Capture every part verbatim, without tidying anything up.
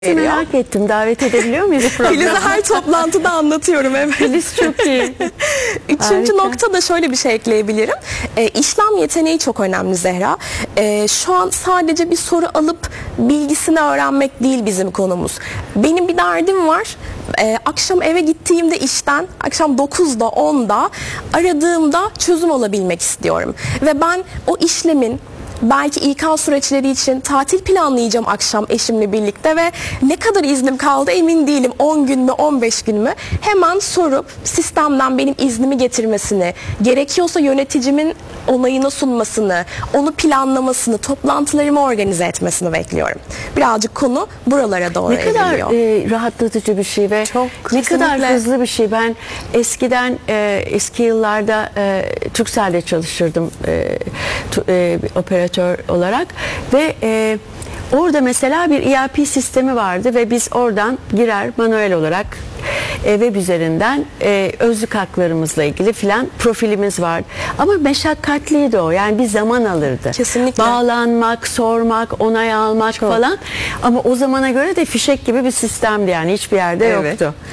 Merak ettim. Davet edebiliyor muyuz programa? Filiz'e her toplantıda anlatıyorum. Evet. Filiz çok iyi. Üçüncü Harika. nokta da şöyle bir şey ekleyebilirim. E, işlem yeteneği çok önemli Zehra. E, şu an sadece bir soru alıp bilgisini öğrenmek değil bizim konumuz. Benim bir derdim var. E, akşam eve gittiğimde işten, akşam dokuzda onda aradığımda çözüm alabilmek istiyorum. Ve ben o işlemin belki İK süreçleri için tatil planlayacağım akşam eşimle birlikte ve ne kadar iznim kaldı emin değilim, on gün mü on beş gün mü, hemen sorup sistemden benim iznimi getirmesini, gerekiyorsa yöneticimin onayını sunmasını, onu planlamasını, toplantılarımı organize etmesini bekliyorum. Birazcık konu buralara doğru Ne kadar evriliyor. e, rahatlatıcı bir şey ve Çok, ne kadar kesinlikle. hızlı bir şey. Ben eskiden e, eski yıllarda e, Turkcell'de çalışırdım e, tu, e, operatör olarak ve e, orada mesela bir E R P sistemi vardı ve biz oradan girer manuel olarak e, web üzerinden e, özlük haklarımızla ilgili filan profilimiz vardı. Ama meşakkatliydi o. Yani bir zaman alırdı. Kesinlikle. Bağlanmak, sormak, onay almak Çok. falan. Ama o zamana göre de fişek gibi bir sistemdi yani. Hiçbir yerde Evet. yoktu.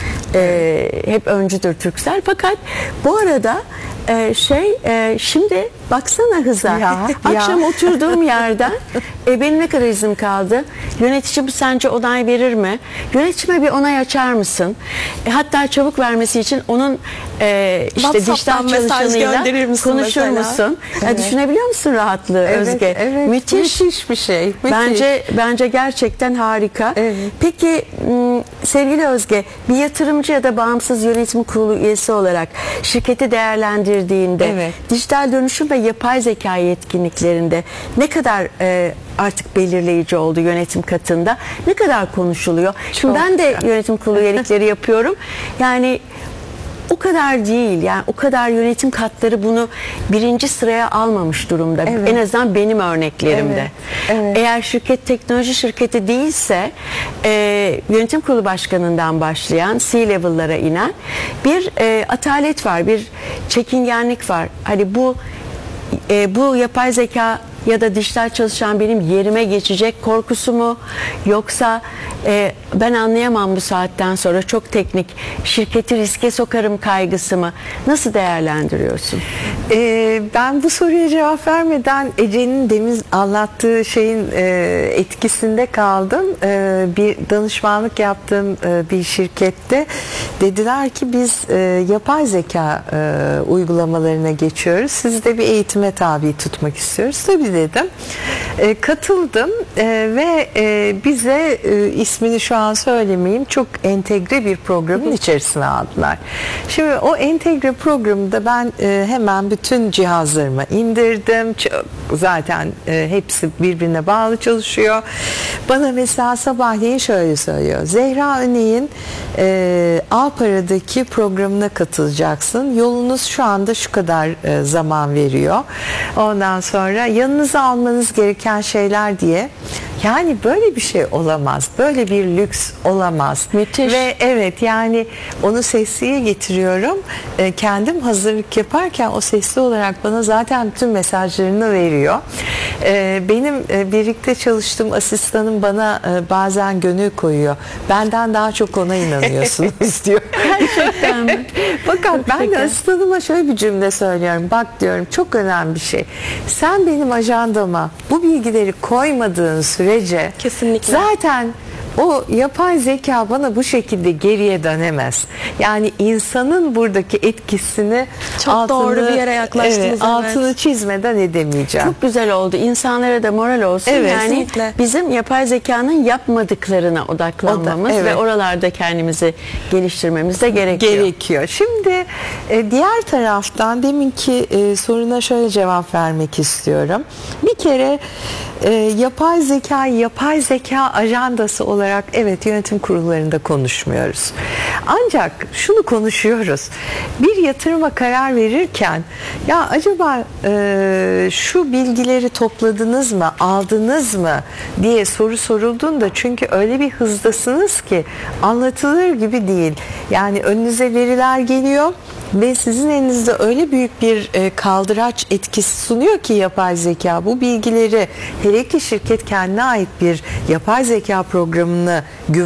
E, hep öncüdür Turkcell. Fakat bu arada e, şey e, şimdi baksana hıza. Ya, Akşam ya. oturduğum yerden e, benim ne kadar iznim kaldı? Yönetici bu sence onay verir mi? Yöneticime bir onay açar mısın? E, hatta çabuk vermesi için onun e, işte WhatsApp'tan dijital mesaj çalışanıyla gönderir misin konuşur mesela? musun? Ya Evet. düşünebiliyor musun rahatlığı Evet, Özge? evet. Müthiş. Müthiş bir şey. Müthiş. Bence bence gerçekten harika. Evet. Peki m, sevgili Özge, bir yatırımcı ya da bağımsız yönetim kurulu üyesi olarak şirketi değerlendirdiğinde Evet. dijital dönüşüm ve yapay zeka yetkinliklerinde ne kadar e, artık belirleyici oldu yönetim katında? Ne kadar konuşuluyor? Şimdi Çok ben de güzel. yönetim kurulu üyelikleri yapıyorum. Yani o kadar değil, yani o kadar yönetim katları bunu birinci sıraya almamış durumda. Evet. En azından benim örneklerimde. Evet, evet. Eğer şirket teknoloji şirketi değilse e, yönetim kurulu başkanından başlayan C-level'lara inen bir e, atalet var, bir çekingenlik var. Hani bu e, bu yapay zeka ya da dijital çalışan benim yerime geçecek korkusu mu, yoksa e, ben anlayamam bu saatten sonra, çok teknik, şirketi riske sokarım kaygısı mı? Nasıl değerlendiriyorsun? Ee, ben bu soruya cevap vermeden Ece'nin demin anlattığı şeyin e, etkisinde kaldım. E, bir danışmanlık yaptığım e, bir şirkette dediler ki biz e, yapay zeka e, uygulamalarına geçiyoruz. Sizi de bir eğitime tabi tutmak istiyoruz. Tabii dedim. E, katıldım e, ve e, bize e, ismini şu an söylemeyeyim, çok entegre bir programın içerisine aldılar. Şimdi o entegre programda ben e, hemen bütün cihazlarıma indirdim. Çok, zaten e, hepsi birbirine bağlı çalışıyor. Bana mesela sabahleyin şöyle söylüyor: Zehra Öney'in e, Alpara'daki programına katılacaksın. Yolunuz şu anda şu kadar e, zaman veriyor. Ondan sonra yanınıza almanız gereken şeyler diye. Yani böyle bir şey olamaz. Böyle bir lüks olamaz. Müthiş. Ve evet, yani onu sesliye getiriyorum. E, kendim hazırlık yaparken o sesli olarak bana zaten bütün mesajlarını veriyor. E, benim e, birlikte çalıştığım asistanım bana e, bazen gönül koyuyor. Benden daha çok ona inanıyorsunuz diyor. Gerçekten mi? Fakat ben de şeker. asistanıma şöyle bir cümle söylüyorum. Bak diyorum, çok önemli bir şey. Sen benim ajandama bu bilgileri koymadığın sürece Kesinlikle. zaten o yapay zeka bana bu şekilde geriye dönemez. Yani insanın buradaki etkisini Çok doğru bir yere yaklaştınız, evet, evet. altını çizmeden edemeyeceğim. Çok güzel oldu. İnsanlara da moral olsun. Evet, yani kesinlikle. bizim yapay zekanın yapmadıklarına odaklanmamız O da, evet. ve oralarda kendimizi geliştirmemiz de gerekiyor. gerekiyor. Şimdi e, diğer taraftan deminki e, soruna şöyle cevap vermek istiyorum. Bir kere e, yapay zeka, yapay zeka ajandası olarak evet yönetim kurullarında konuşmuyoruz. Ancak şunu konuşuyoruz. Bir bir yatırıma karar verirken ya acaba e, şu bilgileri topladınız mı, aldınız mı diye soru sorulduğunda, çünkü öyle bir hızdasınız ki anlatılır gibi değil. Yani önünüze veriler geliyor ve sizin elinizde öyle büyük bir e, kaldıraç etkisi sunuyor ki yapay zeka bu bilgileri, hele ki şirket kendine ait bir yapay zeka programını